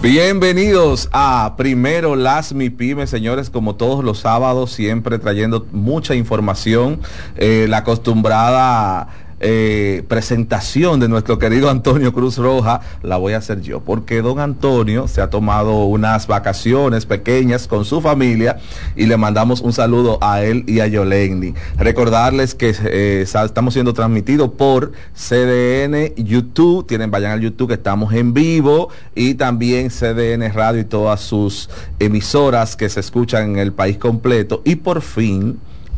Bienvenidos a Primero las MIPYMES, señores, como todos los sábados, siempre trayendo mucha información, la acostumbrada presentación de nuestro querido Antonio Cruz Roja la voy a hacer yo, porque don Antonio se ha tomado unas vacaciones pequeñas con su familia y le mandamos un saludo a él y a Yolendi. Recordarles que estamos siendo transmitidos por CDN YouTube, vayan al YouTube que estamos en vivo, y también CDN Radio y todas sus emisoras que se escuchan en el país completo. Y por fin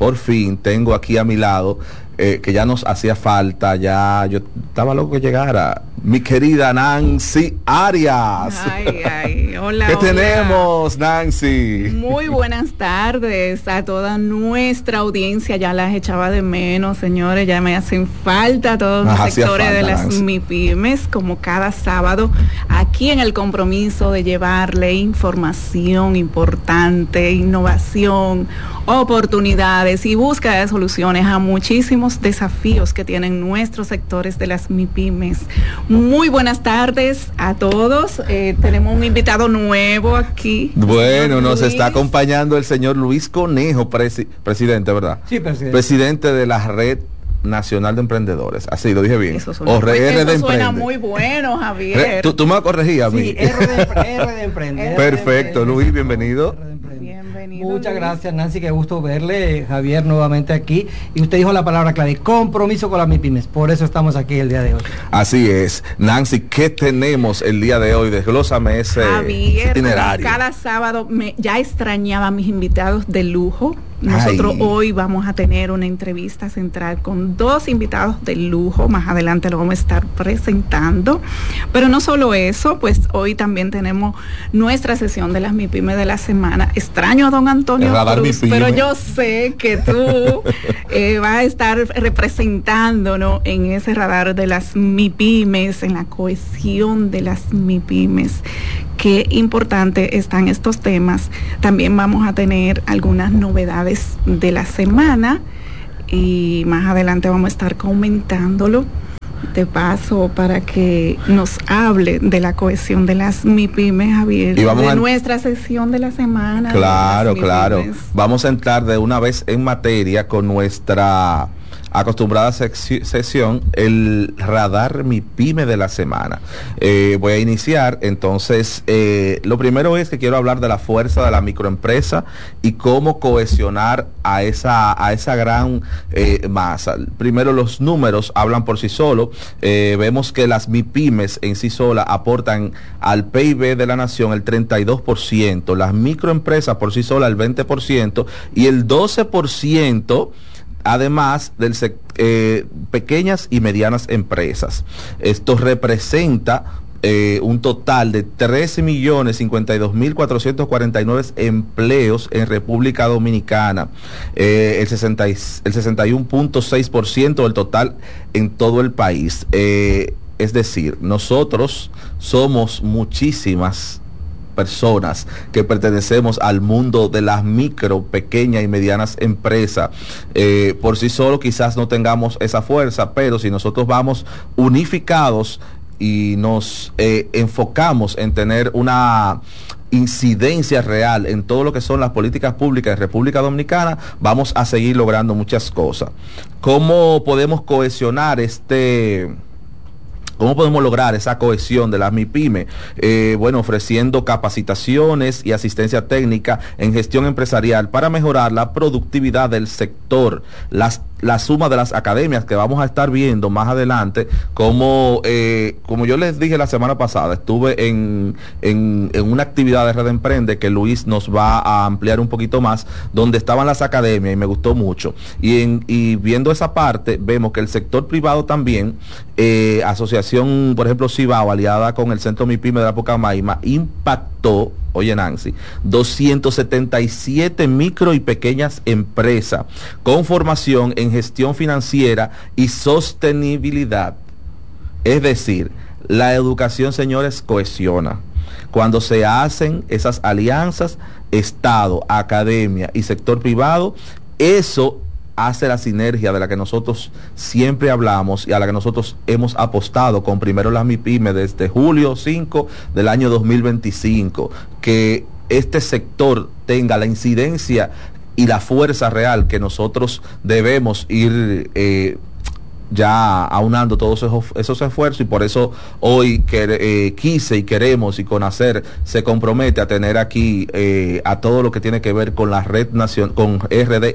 tengo aquí a mi lado, que ya nos hacía falta, ya yo estaba loco que llegara, mi querida Nancy Arias. Hola. ¿Qué tenemos, Nancy? Muy buenas tardes a toda nuestra audiencia, ya las echaba de menos, señores, ya me hacen falta todos los sectores de las MIPYMES, como cada sábado, aquí en el compromiso de llevarle información importante, innovación, oportunidades y búsqueda de soluciones a muchísimos desafíos que tienen nuestros sectores de las MIPYMES. Muy buenas tardes a todos. Tenemos un invitado nuevo aquí. Bueno, nos está acompañando el señor Luis Conejo, presidente, ¿verdad? Sí, presidente. Presidente de la Red Nacional de Emprendedores. Así lo dije bien. Eso suena muy bueno, Javier. ¿Tú me vas a corregir a mí? Sí, R de Emprendedores. Perfecto, Luis, bienvenido. Bienvenido. Muchas Luis. gracias, Nancy, qué gusto verle, Javier, nuevamente aquí. Y usted dijo la palabra clave, compromiso con las MIPYMES. Por eso estamos aquí el día de hoy. Así es. Nancy, ¿qué tenemos el día de hoy? Desglósame ese itinerario. Cada sábado ya extrañaba a mis invitados de lujo. Nosotros hoy vamos a tener una entrevista central con dos invitados de lujo. Más adelante lo vamos a estar presentando. Pero no solo eso, pues hoy también tenemos nuestra sesión de las MIPYMES de la semana. Extraño a don Antonio Cruz, pero yo sé que tú vas a estar representándonos en ese radar de las MIPYMES, en la cohesión de las MIPYMES. Qué importante están estos temas. También vamos a tener algunas novedades de la semana y más adelante vamos a estar comentándolo. De paso, para que nos hable de la cohesión de las MIPYMES, Javier, y vamos de nuestra sesión de la semana. Claro. Vamos a entrar de una vez en materia con nuestra acostumbrada sesión, el radar MIPYME de la semana. Voy a iniciar, entonces, lo primero es que quiero hablar de la fuerza de la microempresa y cómo cohesionar a esa gran masa. Primero, los números hablan por sí solos. Vemos que las MIPYMES en sí solas aportan al PIB de la nación el 32%, las microempresas por sí solas el 20% y el 12%, además del pequeñas y medianas empresas. Esto representa un total de 13.052.449 empleos en República Dominicana, el 61.6% del total en todo el país. Es decir, nosotros somos muchísimas personas que pertenecemos al mundo de las micro, pequeñas y medianas empresas. Por sí solo quizás no tengamos esa fuerza, pero si nosotros vamos unificados y nos enfocamos en tener una incidencia real en todo lo que son las políticas públicas de República Dominicana, vamos a seguir logrando muchas cosas. ¿Cómo podemos cohesionar ¿Cómo podemos lograr esa cohesión de las MIPYMES? Bueno, ofreciendo capacitaciones y asistencia técnica en gestión empresarial para mejorar la productividad del sector, la suma de las academias que vamos a estar viendo más adelante, como yo les dije la semana pasada, estuve en una actividad de Red Emprende que Luis nos va a ampliar un poquito más, donde estaban las academias y me gustó mucho. Y viendo esa parte, vemos que el sector privado también, asociación, por ejemplo, Cibao, aliada con el Centro MIPYME de la Pucamaima, impactó, oye Nancy, 277 micro y pequeñas empresas con formación en gestión financiera y sostenibilidad. Es decir, la educación, señores, cohesiona. Cuando se hacen esas alianzas, Estado, academia y sector privado, eso hace la sinergia de la que nosotros siempre hablamos y a la que nosotros hemos apostado con primero las MIPYME desde julio 5 del año 2025, que este sector tenga la incidencia y la fuerza real que nosotros debemos ir ya aunando todos esos esfuerzos, y por eso hoy quise y queremos, y CONACER se compromete a tener aquí a todo lo que tiene que ver con la red nacional, con RD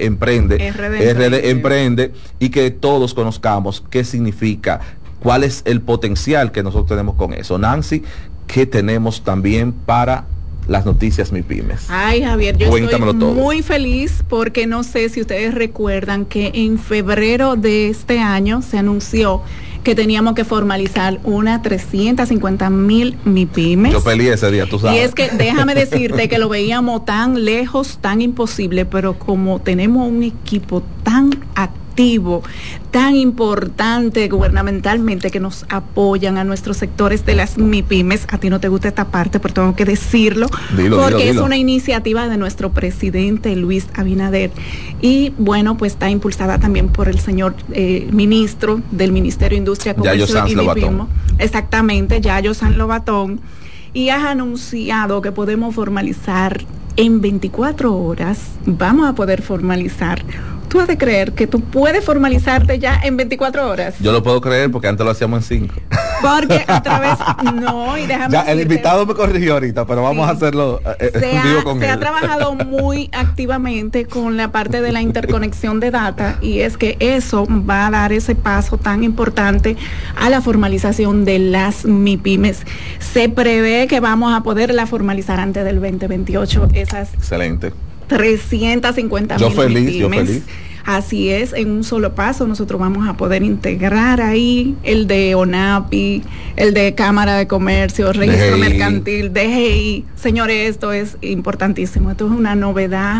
Emprende, y que todos conozcamos qué significa, cuál es el potencial que nosotros tenemos con eso. Nancy, ¿qué tenemos también para las noticias MIPYMES? Ay, Javier, yo Cuéntamelo estoy todo. muy feliz porque no sé si ustedes recuerdan que en febrero de este año se anunció que teníamos que formalizar una 350,000 MIPYMES. Yo peleé ese día, tú sabes. Y es que déjame decirte que lo veíamos tan lejos, tan imposible, pero como tenemos un equipo tan activo, tan importante gubernamentalmente, que nos apoyan a nuestros sectores de las MIPYMES. A ti no te gusta esta parte, pero tengo que decirlo, porque es una iniciativa de nuestro presidente Luis Abinader, y bueno, pues está impulsada también por el señor ministro del Ministerio de Industria, Comercio y MIPYME. Exactamente, Yayo San Lobatón, y has anunciado que podemos formalizar en 24 horas, vamos a poder formalizar. ¿Tú has de creer que tú puedes formalizarte ya en 24 horas? Yo lo puedo creer porque antes lo hacíamos en 5. Porque a través, no, y déjame ya, decirte, el invitado me corrigió ahorita, pero vamos a hacerlo vivo con él. Se ha trabajado muy activamente con la parte de la interconexión de data, y es que eso va a dar ese paso tan importante a la formalización de las MIPYMES. Se prevé que vamos a poderla formalizar antes del 2028, esas excelente 350,000 yo feliz. Así es, en un solo paso nosotros vamos a poder integrar ahí el de ONAPI, el de Cámara de Comercio, Registro DGI. Mercantil, DGI. Señores, esto es importantísimo, esto es una novedad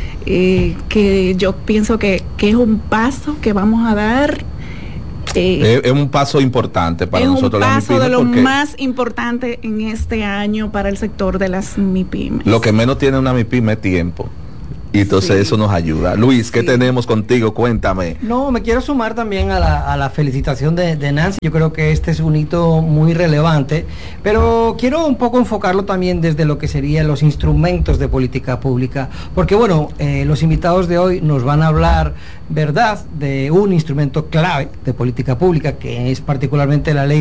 que yo pienso que es un paso que vamos a dar. Es un paso importante para nosotros. Es un paso de lo más importante en este año para el sector de las MIPYMES. Lo que menos tiene una MIPYME es tiempo. Y entonces eso nos ayuda. Luis, ¿qué tenemos contigo? Cuéntame. No, me quiero sumar también a la felicitación de Nancy. Yo creo que este es un hito muy relevante, pero quiero un poco enfocarlo también desde lo que serían los instrumentos de política pública, porque bueno, los invitados de hoy nos van a hablar, ¿verdad?, de un instrumento clave de política pública, que es particularmente la ley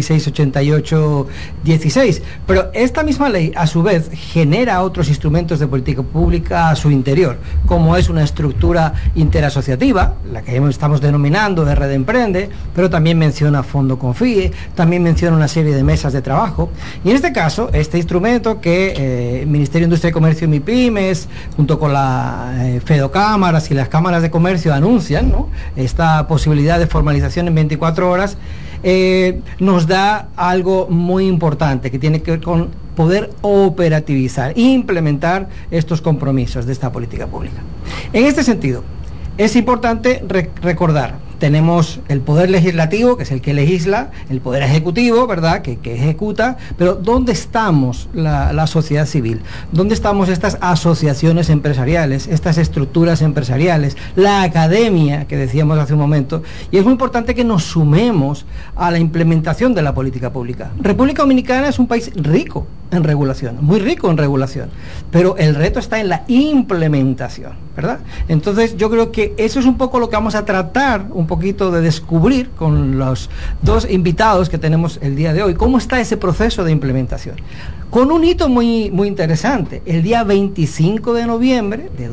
688-16, pero esta misma ley a su vez genera otros instrumentos de política pública a su interior, como es una estructura interasociativa, la que estamos denominando RD Emprende, pero también menciona Fondo Confíe, también menciona una serie de mesas de trabajo, y en este caso, este instrumento que Ministerio de Industria y Comercio y MIPYMES, junto con la Fedocámaras y las cámaras de comercio anuncian, ¿no?, esta posibilidad de formalización en 24 horas, nos da algo muy importante que tiene que ver con poder operativizar, implementar estos compromisos de esta política pública. En este sentido, es importante recordar, tenemos el poder legislativo, que es el que legisla, el poder ejecutivo, ¿verdad?, que ejecuta, pero ¿dónde estamos la sociedad civil? ¿Dónde estamos estas asociaciones empresariales, estas estructuras empresariales, la academia, que decíamos hace un momento? Y es muy importante que nos sumemos a la implementación de la política pública. República Dominicana es un país rico en regulación, muy rico en regulación, pero el reto está en la implementación, ¿verdad? Entonces yo creo que eso es un poco lo que vamos a tratar un poquito de descubrir con los dos invitados que tenemos el día de hoy, cómo está ese proceso de implementación. Con un hito muy interesante, el día 25 de noviembre de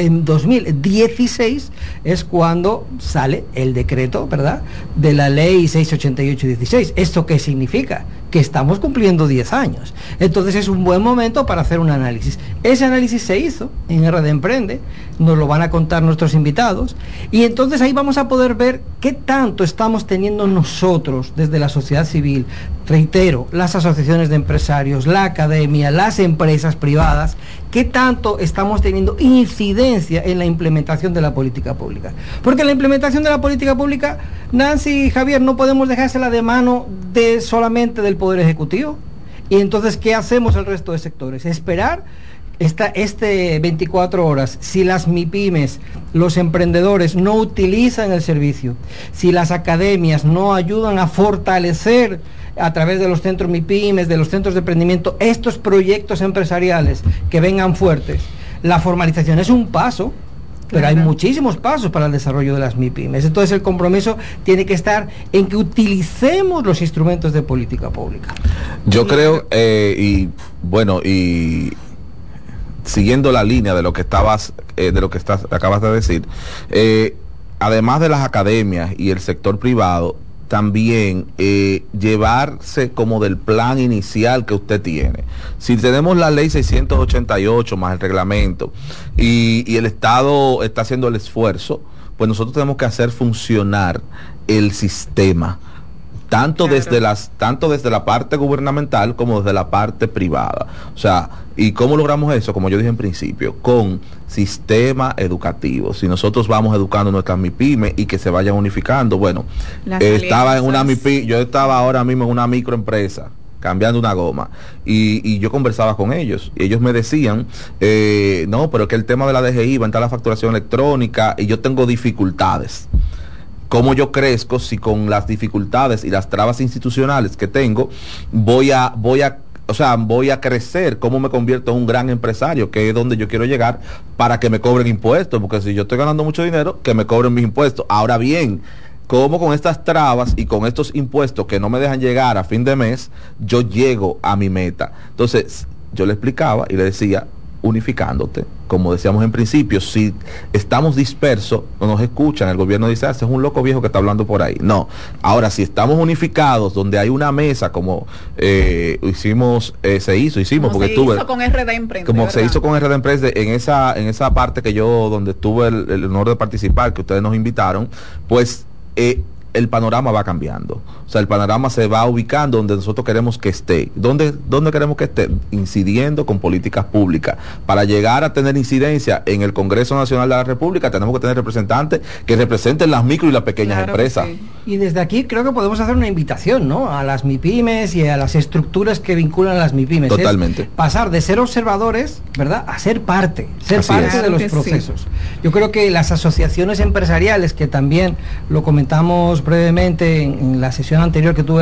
2016 es cuando sale el decreto, ¿verdad?, de la ley 688-16. ¿Esto qué significa? Que estamos cumpliendo 10 años. Entonces es un buen momento para hacer un análisis. Ese análisis se hizo en RD Emprende, nos lo van a contar nuestros invitados, y entonces ahí vamos a poder ver qué tanto estamos teniendo nosotros desde la sociedad civil, reitero, las asociaciones de empresarios, la academia, las empresas privadas, qué tanto estamos teniendo incidencia en la implementación de la política pública. Porque la implementación de la política pública, Nancy y Javier, no podemos dejársela de mano solamente del Poder Ejecutivo. Y entonces, ¿qué hacemos el resto de sectores? Esperar este 24 horas, si las MIPYMES, los emprendedores no utilizan el servicio, si las academias no ayudan a fortalecer a través de los centros MIPYMES, de los centros de emprendimiento, estos proyectos empresariales que vengan fuertes, la formalización es un paso, pero hay muchísimos pasos para el desarrollo de las MIPYMES. Entonces el compromiso tiene que estar en que utilicemos los instrumentos de política pública. Yo creo, y siguiendo la línea de lo que acabas de decir, además de las academias y el sector privado, también llevarse como del plan inicial que usted tiene. Si tenemos la ley 688 más el reglamento y el Estado está haciendo el esfuerzo, pues nosotros tenemos que hacer funcionar el sistema, tanto desde la parte gubernamental como desde la parte privada. O sea, ¿y cómo logramos eso? Como yo dije en principio, con sistema educativo. Si nosotros vamos educando nuestras MIPYMES y que se vayan unificando, bueno, estaba en una MIPYME, yo estaba ahora mismo en una microempresa cambiando una goma y yo conversaba con ellos y ellos me decían no, pero es que el tema de la DGI va a entrar la facturación electrónica y yo tengo dificultades. ¿Cómo yo crezco si con las dificultades y las trabas institucionales que tengo voy a crecer? ¿Cómo me convierto en un gran empresario? Que es donde yo quiero llegar para que me cobren impuestos, porque si yo estoy ganando mucho dinero, que me cobren mis impuestos. Ahora bien, ¿cómo con estas trabas y con estos impuestos que no me dejan llegar a fin de mes, yo llego a mi meta? Entonces, yo le explicaba y le decía, unificándote, como decíamos en principio, si estamos dispersos, no nos escuchan, el gobierno dice, ese es un loco viejo que está hablando por ahí. No, ahora si estamos unificados, donde hay una mesa, como se hizo con RD Emprende, como ¿verdad? Se hizo con RD Emprende, en esa parte que yo, donde tuve el honor de participar, que ustedes nos invitaron, pues el panorama va cambiando. O sea, el panorama se va ubicando donde nosotros queremos que esté. ¿Dónde queremos que esté? Incidiendo con políticas públicas. Para llegar a tener incidencia en el Congreso Nacional de la República, tenemos que tener representantes que representen las micro y las pequeñas empresas. Sí. Y desde aquí creo que podemos hacer una invitación, ¿no?, a las MIPYMES y a las estructuras que vinculan a las MIPYMES. Totalmente. Es pasar de ser observadores, ¿verdad?, a ser parte de los procesos. Sí. Yo creo que las asociaciones empresariales, que también lo comentamos brevemente en la sesión anterior que tuve